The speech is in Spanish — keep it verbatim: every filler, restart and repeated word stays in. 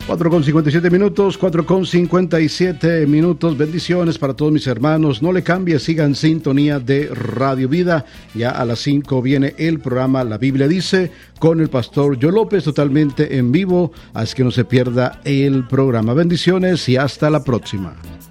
cuatro con cincuenta y siete minutos, cuatro con cincuenta y siete minutos. Bendiciones para todos mis hermanos. No le cambie, sigan en sintonía de Radio Vida. Ya a las cinco viene el programa La Biblia Dice con el pastor Joe López, totalmente en vivo. Así que no se pierda el programa. Bendiciones y hasta la próxima.